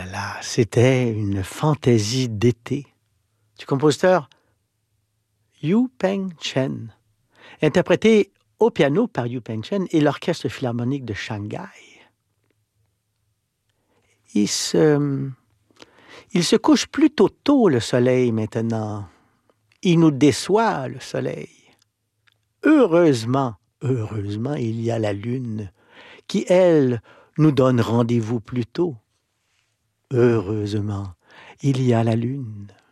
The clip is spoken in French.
là là, c'était une fantaisie d'été du compositeur Yu Peng Chen, interprété au piano par Yu Peng Chen et l'Orchestre philharmonique de Shanghai. Il se couche plutôt tôt le soleil maintenant. Il nous déçoit le soleil. Heureusement, il y a la lune qui, elle, nous donne rendez-vous plus tôt. Heureusement, il y a la lune.